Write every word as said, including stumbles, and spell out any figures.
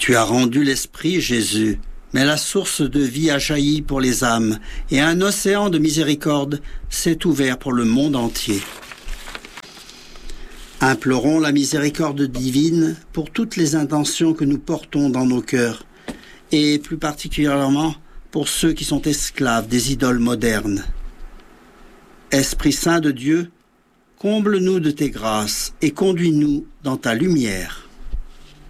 Tu as rendu l'esprit, Jésus, mais la source de vie a jailli pour les âmes, et un océan de miséricorde s'est ouvert pour le monde entier. Implorons la miséricorde divine pour toutes les intentions que nous portons dans nos cœurs, et plus particulièrement pour ceux qui sont esclaves des idoles modernes. Esprit Saint de Dieu, comble-nous de tes grâces et conduis-nous dans ta lumière.